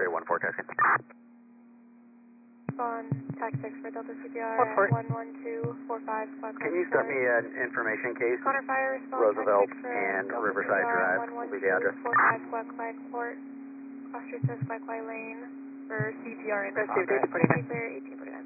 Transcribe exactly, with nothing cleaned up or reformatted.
X-ray one four testing. On tax six for Delta C P R one four. one one two four five. Can you send me an information case? Connor Fire, Roosevelt and Riverside Drive will be the address. four five Quack Quack Court, Cross Street says Quack Quack Lane for C P R in the Received eighteen forty-nine. Clear eighteen forty-nine.